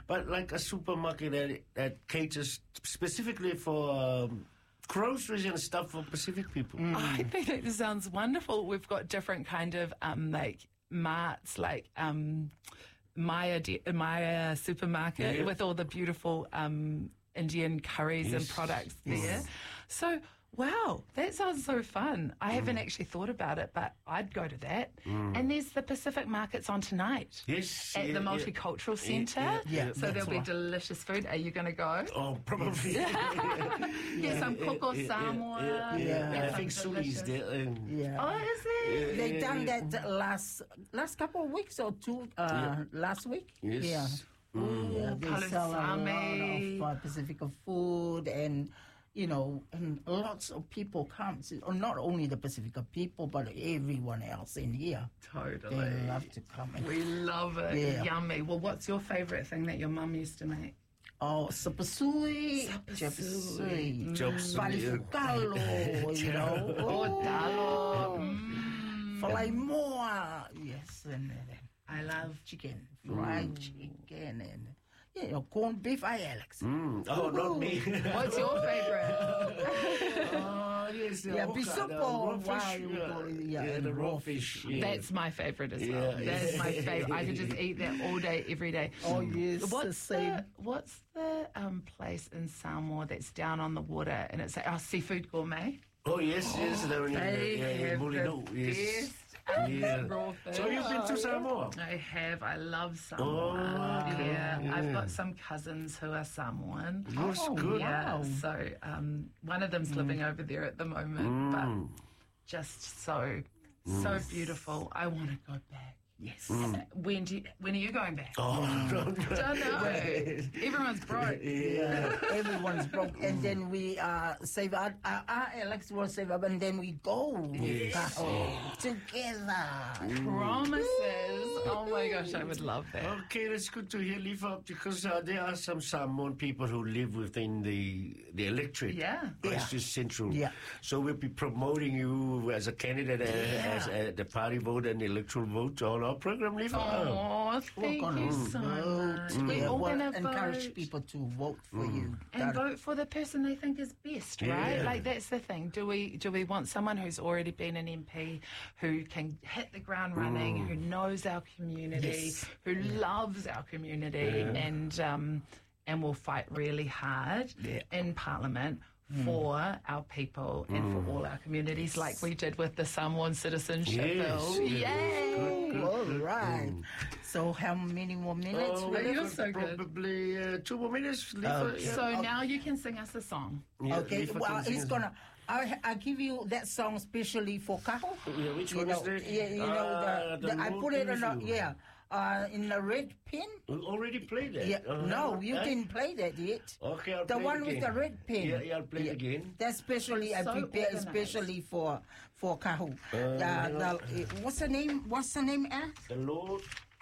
but like a supermarket that caters specifically for groceries and stuff for Pacific people. I think that sounds wonderful. We've got different kind of like marts, like Maya supermarket with all the beautiful Indian curries and products there. So, wow, that sounds so fun. I haven't actually thought about it, but I'd go to that. And there's the Pacific markets on tonight. Yes. At the Multicultural Centre. So there'll be delicious food. Are you going to go? Oh, probably. Get some coco Samoa. I think Suli's there. Oh, is it? They done that last couple of weeks or two, last week. Yes. Yeah. They sell a Palusami. lot of Pacific food and, you know, and lots of people come. Not only the Pacifica people, but everyone else in here. Totally. They love to come. We love it. Yeah. Yummy. Well, what's your favourite thing that your mum used to make? Oh, sapasui, chapasui, valifukalo, you know. Oh, dalo. Falai moa. Yes, and I love chicken, fried chicken, and you know, corned beef. Alex. Oh, not me. What's your favourite? Yes, bisopo. The raw fish. Yeah. That's my favourite as well. Yeah. That's my favourite. I could just eat that all day, every day. Oh yes, What's the place in Samoa that's down on the water and it's seafood gourmet? Oh yes. They have Mulino, the best raw fish. So you've been to Samoa? I have. I love Samoa. I've got some cousins who are Samoan. That's good. Yeah, so one of them's living over there at the moment, but just so beautiful. I want to go back. Yes. When are you going back? Don't know. Everyone's broke. Yeah, everyone's broke, and then we save our Alex will save up, and then we go together. Promises. Oh my gosh, I would love that. Okay, that's good to hear, Liva, because there are some Samoan people who live within the electorate. Christchurch Central. Yeah. So we'll be promoting you as a candidate as the party vote and the electoral vote on our program, Liva. Oh, thank you so much. We're all going to encourage people to vote for you. And vote for the person they think is best, right? Like, that's the thing. Do we want someone who's already been an MP, who can hit the ground running, who knows our community, who loves our community, and will fight really hard in Parliament for our people and for all our communities, like we did with the Samoan Citizenship Bill. Yay! Good. All right. So how many more minutes? You're so good. Probably 2 more minutes. So now you can sing us a song. Okay. Well, he's gonna. I give you that song specially for Kaho. Yeah, which one is that? Yeah, you know I put it in the red pin. We already played that. Yeah. No, you didn't play that yet. Okay, I'll play the one it with again. the red pin. Yeah, I'll play it again. That's specially I prepared especially for Kaho. What's the name? What's the name? The Lord.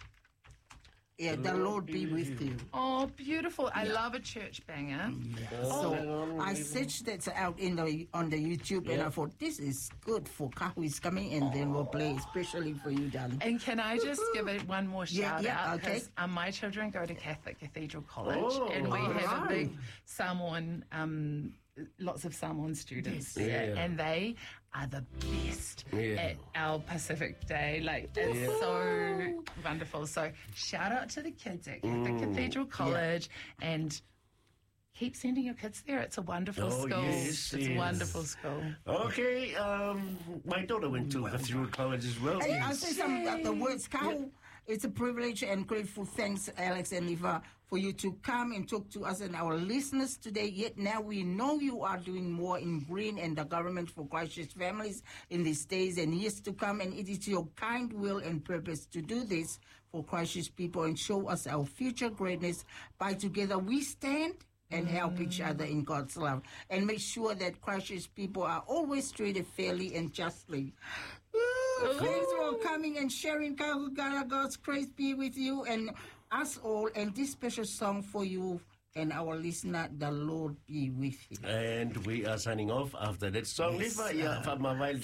Yeah, the Lord be with you. Oh, beautiful. I love a church banger. So I searched that out on the YouTube and I thought, this is good for Kahu is coming, and then we'll play especially for you, darling. And can I just give it one more shout out? Okay. Because my children go to Catholic Cathedral College and we have a big Samoan, lots of Samoan students there, and they are the best at our Pacific Day. Like, it's so wonderful. So shout out to the kids at Catholic Cathedral College and keep sending your kids there. It's a wonderful school. It's a wonderful school. Okay, my daughter went to Cathedral College as well. Hey, I'll say some of the words, Kahu. It's a privilege and grateful thanks, Alex and Eva, for you to come and talk to us and our listeners today. Yet now we know you are doing more in green and the government for Christchurch families in these days and years to come. And it is your kind will and purpose to do this for Christchurch people and show us our future greatness. By together we stand and help each other in God's love and make sure that Christchurch people are always treated fairly and justly. Thanks for coming and sharing. God's grace be with you and us all. And this special song for you and our listener, the Lord be with you. And we are signing off after that song. Yes. Thanks for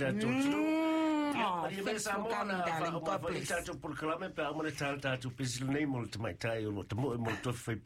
coming, darling. God bless.